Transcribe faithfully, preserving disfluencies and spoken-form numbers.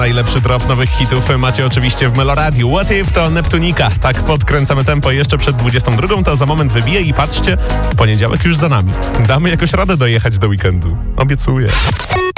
najlepszy drop nowych hitów macie oczywiście w Meloradiu. What If to Neptunika. Tak podkręcamy tempo jeszcze przed dwudziestą drugą, to za moment wybije i patrzcie, poniedziałek już za nami. Damy jakoś radę dojechać do weekendu. Obiecuję.